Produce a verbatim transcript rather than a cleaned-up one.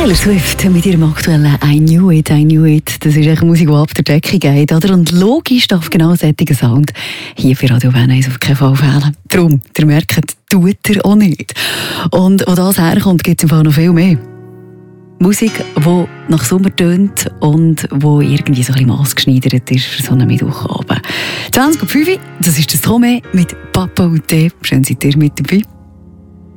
Taylor Swift mit ihrem aktuellen «I Knew It, I Knew It». Das ist eine Musik, die ab der Decke geht. Oder? Und logisch darf genau solcher Sound hier für Radio Bern auf keinen Fall fehlen. Darum, ihr merkt, tut er auch nicht. Und wo das herkommt, gibt es im Fall noch viel mehr. Musik, die nach Sommer tönt und die irgendwie so ein bisschen maßgeschneidert ist für so einen Mittwochabend. zwanzig Uhr fünf, das ist das Tomé mit Papa und Tee. Schön seid ihr mit dabei.